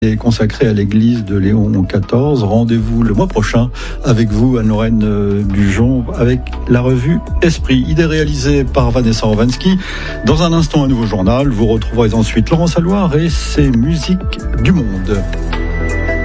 est consacré à l'église de Léon XIV. Rendez-vous le mois prochain avec vous, Anne-Lorraine Bujon, avec la revue Esprit. Idée réalisée par Vanessa Rovansky. Dans un instant, un nouveau journal. Vous retrouverez ensuite Laurent Salouard et ses musiques du monde.